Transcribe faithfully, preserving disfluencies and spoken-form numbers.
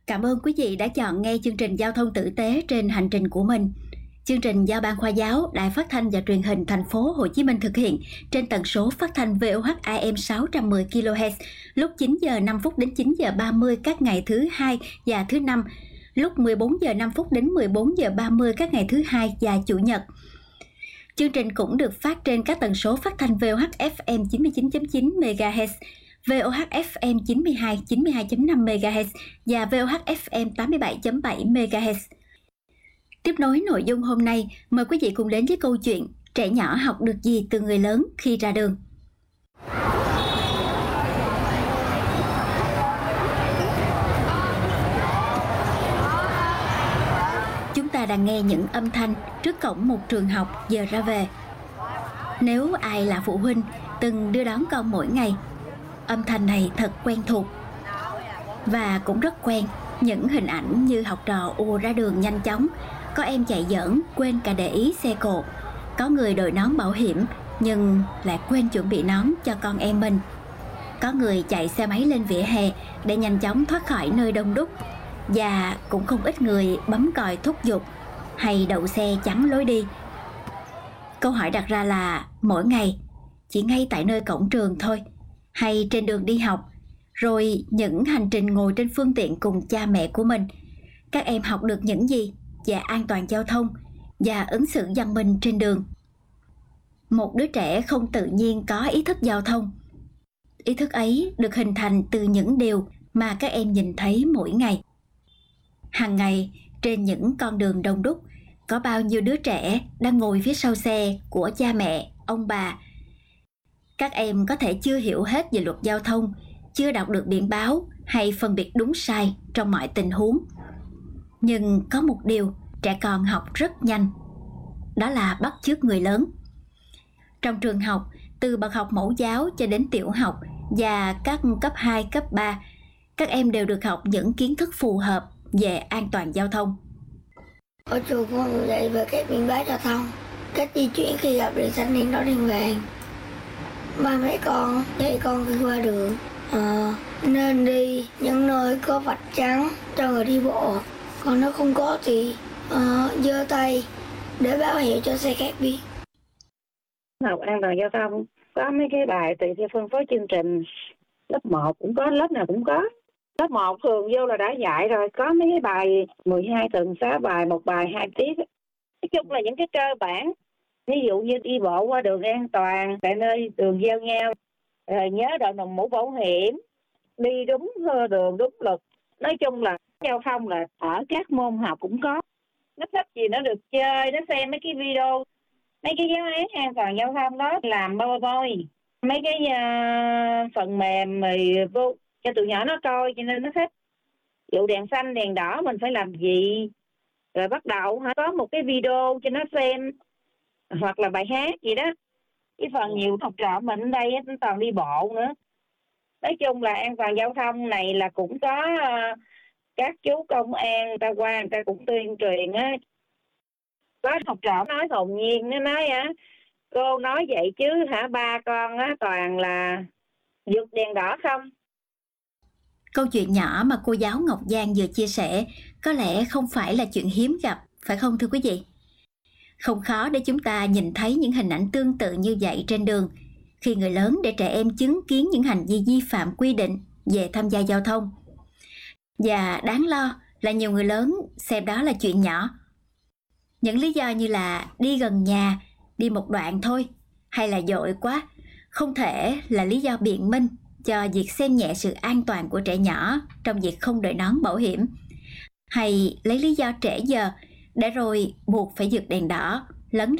Cảm ơn quý vị đã chọn nghe chương trình Giao thông tử tế trên hành trình của mình. Chương trình do Ban Khoa giáo, Đài Phát thanh và Truyền hình Thành phố Hồ Chí Minh thực hiện trên tần số phát thanh vê o hát a em sáu trăm mười ki lô héc lúc chín giờ năm phút đến chín giờ ba mươi các ngày thứ hai và thứ năm, lúc mười bốn giờ năm phút đến mười bốn giờ ba mươi các ngày thứ hai và chủ nhật. Chương trình cũng được phát trên các tần số phát thanh vê o hát ép em chín mươi chín chấm chín mê ga héc, vê o hát ép em chín mươi hai, chín mươi hai chấm năm mê ga héc và vê o hát ép em tám mươi bảy chấm bảy mê ga héc. Tiếp nối nội dung hôm nay, mời quý vị cùng đến với câu chuyện Trẻ nhỏ học được gì từ người lớn khi ra đường. Chúng ta đang nghe những âm thanh trước cổng một trường học giờ ra về. Nếu ai là phụ huynh từng đưa đón con mỗi ngày, âm thanh này thật quen thuộc. Và cũng rất quen những hình ảnh như học trò ùa ra đường nhanh chóng, có em chạy giỡn quên cả để ý xe cộ, có người đội nón bảo hiểm nhưng lại quên chuẩn bị nón cho con em mình, có người chạy xe máy lên vỉa hè để nhanh chóng thoát khỏi nơi đông đúc, và cũng không ít người bấm còi thúc giục hay đậu xe chắn lối đi. Câu hỏi đặt ra là mỗi ngày, chỉ ngay tại nơi cổng trường thôi, hay trên đường đi học, rồi những hành trình ngồi trên phương tiện cùng cha mẹ của mình, các em học được những gì về an toàn giao thông và ứng xử văn minh trên đường. Một đứa trẻ không tự nhiên có ý thức giao thông. Ý thức ấy được hình thành từ những điều mà các em nhìn thấy mỗi ngày. Hàng ngày, trên những con đường đông đúc, có bao nhiêu đứa trẻ đang ngồi phía sau xe của cha mẹ, ông bà. Các em có thể chưa hiểu hết về luật giao thông, chưa đọc được biển báo hay phân biệt đúng sai trong mọi tình huống. Nhưng có một điều trẻ con học rất nhanh, đó là bắt chước người lớn. Trong trường học, từ bậc học mẫu giáo cho đến tiểu học và các cấp hai, cấp ba, các em đều được học những kiến thức phù hợp về an toàn giao thông. Ở trường con dạy về các biển báo giao thông, cách di chuyển khi gặp đèn xanh đèn đỏ đèn vàng. Ba mẹ con dạy con khi qua đường à, nên đi những nơi có vạch trắng cho người đi bộ, còn nếu không có thì uh, giơ tay để báo hiệu cho xe khác biết. Học an toàn giao thông có mấy cái bài tùy theo phân phối chương trình, lớp một cũng có, lớp nào cũng có. Lớp một thường vô là đã dạy rồi, có mấy cái bài mười hai tuần sáu bài, một bài hai tiết. Nói chung là những cái cơ bản, ví dụ như đi bộ qua đường an toàn tại nơi đường giao nhau, rồi nhớ đội nòng mũ bảo hiểm, đi đúng đường đúng luật. Nói chung là giao thông là ở các môn học cũng có. Nó thích gì nó được chơi, nó xem mấy cái video, mấy cái giáo án an toàn giao thông đó làm PowerPoint, mấy cái uh, phần mềm rồi vô cho tụi nhỏ nó coi, cho nên nó thích. Dụ đèn xanh đèn đỏ mình phải làm gì, rồi bắt đầu hả có một cái video cho nó xem, hoặc là bài hát gì đó. Cái phần nhiều học trò mình ở đây nó toàn đi bộ nữa. Nói chung là an toàn giao thông này là cũng có uh, các chú công an người ta qua người ta cũng tuyên truyền á. Có học trò nói hồn nhiên, nó nói á, cô nói vậy chứ hả ba con á toàn là vượt đèn đỏ không. Câu chuyện nhỏ mà cô giáo Ngọc Giang vừa chia sẻ có lẽ không phải là chuyện hiếm gặp, phải không thưa quý vị? Không khó để chúng ta nhìn thấy những hình ảnh tương tự như vậy trên đường, khi người lớn để trẻ em chứng kiến những hành vi vi phạm quy định về tham gia giao thông. Và đáng lo là nhiều người lớn xem đó là chuyện nhỏ. Những lý do như là đi gần nhà, đi một đoạn thôi, hay là dội quá, không thể là lý do biện minh cho việc xem nhẹ sự an toàn của trẻ nhỏ trong việc không đội nón bảo hiểm, hay lấy lý do trễ giờ để rồi buộc phải vượt đèn đỏ, lấn